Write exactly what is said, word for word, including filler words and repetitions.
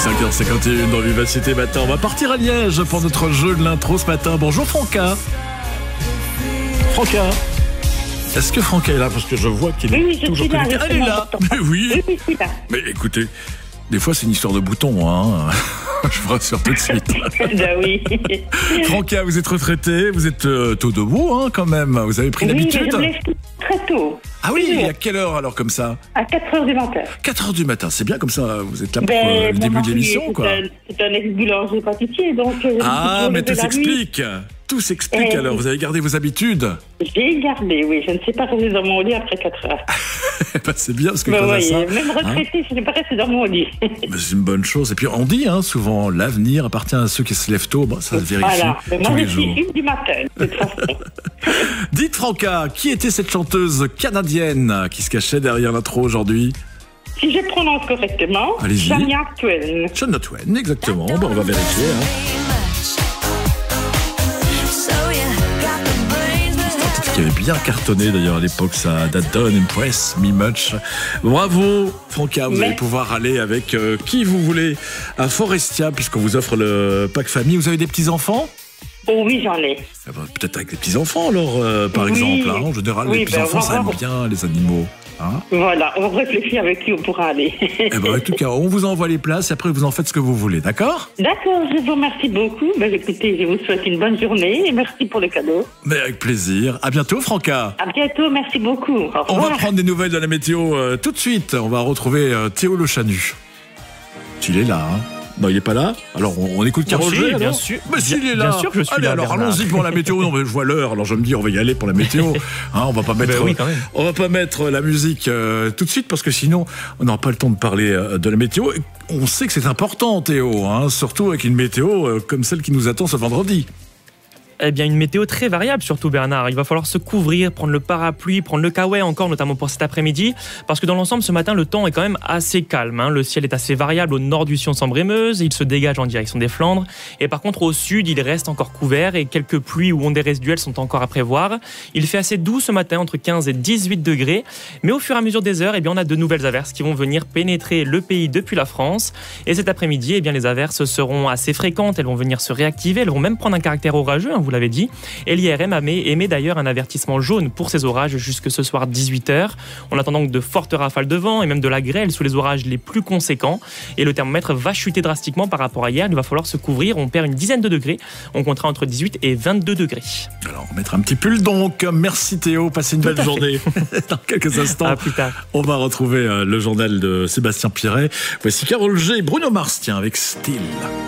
cinq heures cinquante et une dans Vivacité Matin. On va partir à Liège pour notre jeu de l'intro ce matin. Bonjour Franca. Franca. Est-ce que Franca est là? Parce que je vois qu'il est oui, toujours connecté. Elle est là. Mais oui. Oui, oui, je suis là. Mais écoutez, des fois c'est une histoire de boutons, hein. Je vous rassure tout de suite. Ben oui. Franca, vous êtes retraitée, vous êtes euh, tôt debout, hein, quand même. Vous avez pris Oui, l'habitude. mais je me lève très tôt. Ah oui, Oui. à quelle heure alors comme ça? À quatre heures du matin. quatre heures du matin, c'est bien comme ça. Vous êtes là pour Ben, euh, le mon début de mari, l'émission, c'est quoi. un- C'est un ex-boulanger pâtissier, donc... euh, Ah, je me mais levais tout la nuit. s'explique. Tout s'explique Eh, alors. Vous avez gardé vos habitudes. J'ai gardé, oui. Je ne sais pas rester dans mon lit après quatre heures. Bah, c'est bien parce que Ben grâce à oui, ça, même hein, retraité, je ne sais pas rester dans mon lit. bah, c'est une bonne chose. Et puis on dit hein, souvent, l'avenir appartient à ceux qui se lèvent tôt. Bah, ça se vérifie Voilà. Mais tous moi, les je suis jours. une du matin, de toute façon. Dites Franca, qui était cette chanteuse canadienne qui se cachait derrière l'intro aujourd'hui? Si je prononce correctement, Allez-y. Shania Twain. Shania Twain, exactement. Bon, on va vérifier. Hein. Qui avait bien cartonné d'ailleurs à l'époque, ça, That Don't Impress Me Much. Bravo Franca, vous Mais... allez pouvoir aller avec euh, qui vous voulez à Forestia puisqu'on vous offre le pack famille. Vous avez des petits enfants? Oh oui, j'en ai. Eh ben, peut-être avec les petits enfants alors, euh, par Oui. exemple. Hein. En général, Oui, les petits ben, enfants on ça va aime voir. bien les animaux. Hein. Voilà, on réfléchit avec qui on pourra aller. Eh ben, en tout cas, on vous envoie les places et après vous en faites ce que vous voulez, d'accord? D'accord, je vous remercie beaucoup. Ben, écoutez, je vous souhaite une bonne journée et merci pour le cadeau. Mais avec plaisir. À bientôt Franca. À bientôt, merci beaucoup. Au On revoir. va prendre des nouvelles de la météo euh, tout de suite. On va retrouver euh, Théo Le Chanu. Il est là, hein? Non, il est pas là. Alors, on, on écoute Carole Si, G, bien alors sûr. Mais s'il Bien- est là. bien sûr que je suis Allez, là, alors, Bernard. allons-y pour la météo. Non, mais je vois l'heure. Alors, je me dis, on va y aller pour la météo. Hein, on va pas mettre, Ben oui, quand même. on va pas mettre la musique euh, tout de suite parce que sinon, on n'aura pas le temps de parler euh, de la météo. Et on sait que c'est important, Théo, hein, surtout avec une météo euh, comme celle qui nous attend ce vendredi. Eh bien, une météo très variable, surtout Bernard. Il va falloir se couvrir, prendre le parapluie, prendre le kawaii encore, notamment pour cet après-midi, parce que dans l'ensemble, ce matin, le temps est quand même assez calme. Hein. Le ciel est assez variable au nord du Sion-Sambre-et-Meuse, il se dégage en direction des Flandres, et par contre, au sud, il reste encore couvert, et quelques pluies ou ondées résiduelles sont encore à prévoir. Il fait assez doux ce matin, entre quinze et dix-huit degrés, mais au fur et à mesure des heures, eh bien, on a de nouvelles averses qui vont venir pénétrer le pays depuis la France, et cet après-midi, eh bien, les averses seront assez fréquentes, elles vont venir se réactiver, elles vont même prendre un caractère orageux, hein, vous l'avez dit. Et l'I R M émet d'ailleurs un avertissement jaune pour ces orages jusque ce soir dix-huit heures. On attend donc de fortes rafales de vent et même de la grêle sous les orages les plus conséquents. Et le thermomètre va chuter drastiquement par rapport à hier. Il va falloir se couvrir. On perd une dizaine de degrés. On comptera entre dix-huit et vingt-deux degrés. Alors, on va mettre un petit pull donc. Merci Théo, passez une belle journée. Dans quelques instants, À plus tard. on va retrouver euh, le journal de Sébastien Piret. Voici Carole G, Bruno Mars, tiens, avec Style.